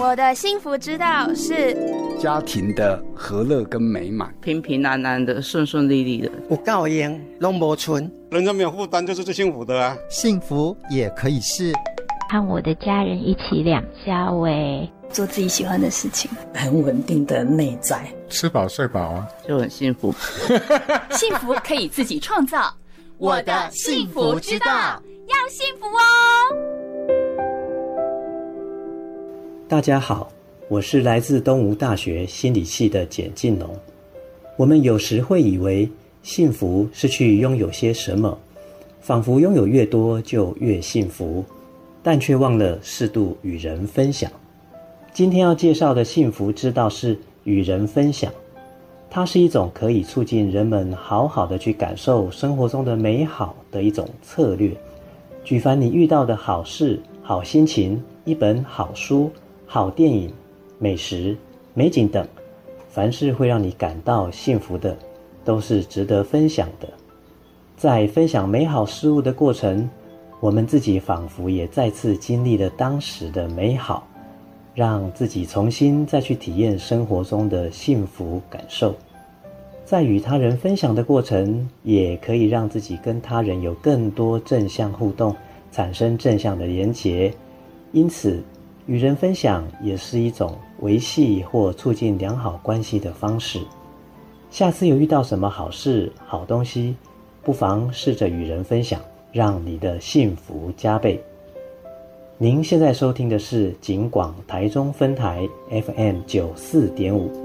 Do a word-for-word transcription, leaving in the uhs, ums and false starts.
我的幸福之道是家庭的和乐跟美满， 平平安安的，顺顺利利的， 有够用拢无存， 人生没有负担就是最幸福的啊！ 幸福也可以是和我的家人一起两家喂， 做自己喜欢的事情， 很稳定的内在， 吃饱睡饱啊， 就很幸福。 幸福可以自己创造，我的幸福之道，要幸福哦！ 大家好，我是来自东吴大学心理系的简进龙。我们有时会以为幸福是去拥有些什么，仿佛拥有越多就越幸福，但却忘了适度与人分享。今天要介绍的幸福之道是与人分享，它是一种可以促进人们好好的去感受生活中的美好的一种策略。举凡你遇到的好事、好心情、一本好书、好电影、美食、美景等，凡是会让你感到幸福的，都是值得分享的。在分享美好事物的过程，我们自己仿佛也再次经历了当时的美好，让自己重新再去体验生活中的幸福感受。在与他人分享的过程，也可以让自己跟他人有更多正向互动，产生正向的连结。因此与人分享也是一种维系或促进良好关系的方式。下次有遇到什么好事、好东西，不妨试着与人分享，让你的幸福加倍。您现在收听的是警广台中分台 F M 九十四点五。